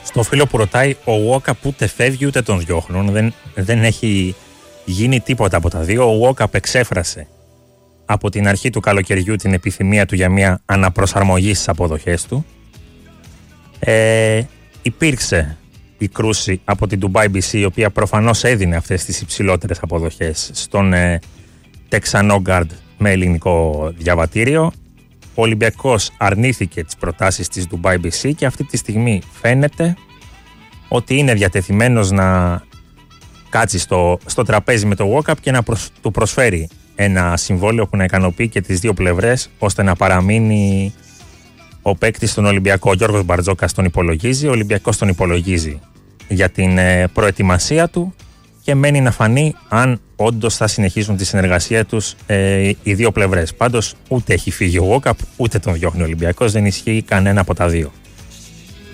Στο φίλο που ρωτάει, ο Walkup ούτε φεύγει ούτε τον διώχνουν. Δεν έχει γίνει τίποτα από τα δύο. Ο Walkup εξέφρασε από την αρχή του καλοκαιριού την επιθυμία του για μια αναπροσαρμογή στις αποδοχές του. Υπήρξε η κρούση από την Dubai BC, η οποία προφανώς έδινε αυτές τις υψηλότερες αποδοχές στον Texano Guard με ελληνικό διαβατήριο. Ο Ολυμπιακός αρνήθηκε τις προτάσεις της Dubai BC και αυτή τη στιγμή φαίνεται ότι είναι διατεθειμένος να κάτσει στο τραπέζι με το Walkup και να του προσφέρει ένα συμβόλαιο που να ικανοποιεί και τις δύο πλευρές, ώστε να παραμείνει ο παίκτης στον Ολυμπιακό. Ο Γιώργος Μπαρτζόκας τον υπολογίζει, ο Ολυμπιακός τον υπολογίζει για την προετοιμασία του και μένει να φανεί αν όντως θα συνεχίσουν τη συνεργασία τους οι δύο πλευρές. Πάντως ούτε έχει φύγει ο Walkup, ούτε τον διώχνει ο Ολυμπιακός, δεν ισχύει κανένα από τα δύο.